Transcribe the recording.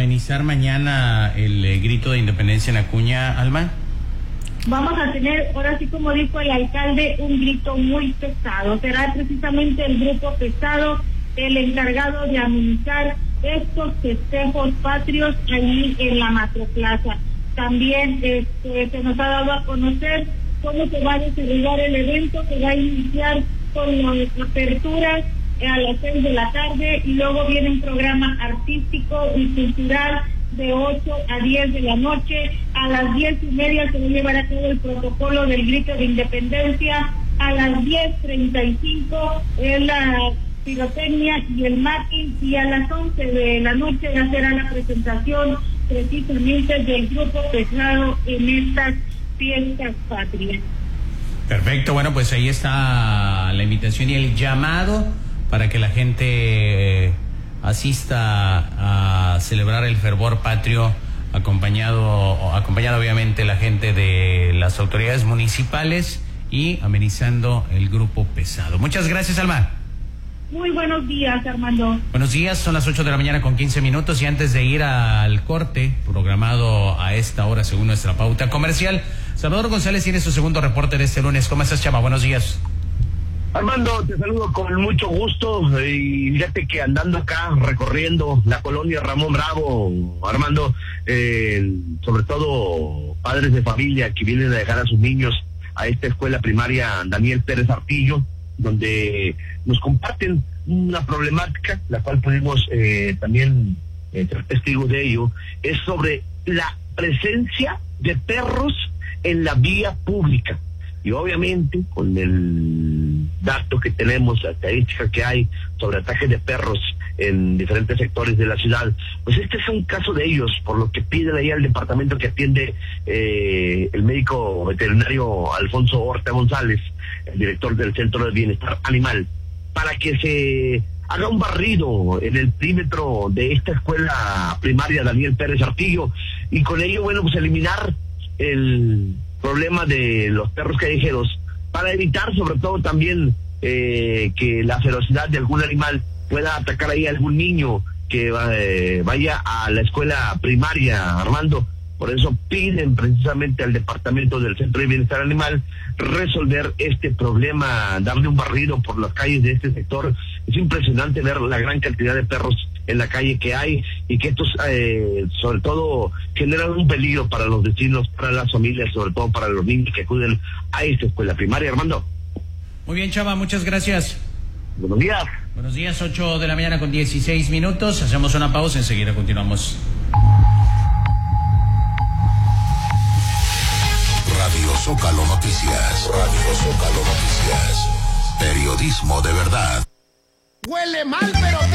amenizar mañana el grito de independencia en Acuña, Alma? Vamos a tener, ahora sí como dijo el alcalde, un grito muy pesado. Será precisamente el grupo pesado el encargado de amenizar estos festejos patrios allí en la Macroplaza. También se nos ha dado a conocer cómo se va a desarrollar el evento, que va a iniciar con la apertura a las 6 de la tarde y luego viene un programa artístico y cultural de 8 a 10 de la noche. A las 10:30 se va a llevar a cabo el protocolo del grito de independencia. A las 10:35 es la pirotecnia y el maqui, y a las 11 de la noche ya será la presentación precisamente del grupo pesado en estas fiestas patrias. Perfecto, bueno, pues ahí está la invitación y el llamado para que la gente asista a celebrar el fervor patrio, acompañado obviamente la gente de las autoridades municipales y amenizando el grupo pesado. Muchas gracias, Alma. Muy buenos días, Armando. Buenos días, son las 8:15 a.m. y antes de ir al corte programado a esta hora según nuestra pauta comercial, Salvador González tiene su segundo reporte de este lunes. ¿Cómo estás, Chava? Buenos días. Armando, te saludo con mucho gusto y fíjate que andando acá recorriendo la colonia Ramón Bravo, Armando, sobre todo padres de familia que vienen a dejar a sus niños a esta escuela primaria Daniel Pérez Artillo, donde nos comparten una problemática, la cual pudimos también ser testigos de ello, es sobre la presencia de perros en la vía pública. Y obviamente con el dato que tenemos, la estadística que hay sobre ataques de perros en diferentes sectores de la ciudad, pues este es un caso de ellos, por lo que piden ahí al departamento que atiende el médico veterinario Alfonso Horta González, el director del Centro de Bienestar Animal, para que se haga un barrido en el perímetro de esta escuela primaria Daniel Pérez Artillo, y con ello, bueno, pues eliminar el problema de los perros callejeros, para evitar sobre todo también que la ferocidad de algún animal pueda atacar ahí a algún niño que vaya a la escuela primaria, Armando. Por eso piden precisamente al departamento del Centro de Bienestar Animal resolver este problema, darle un barrido por las calles de este sector. Es impresionante ver la gran cantidad de perros en la calle que hay, y que estos sobre todo generan un peligro para los vecinos, para las familias, sobre todo para los niños que acuden a esta escuela primaria, Armando. Muy bien, Chava, muchas gracias. Buenos días. Buenos días, 8:16 a.m. Hacemos una pausa, enseguida continuamos. Radio Zócalo Noticias. Radio Zócalo Noticias. Periodismo de verdad. Huele mal, pero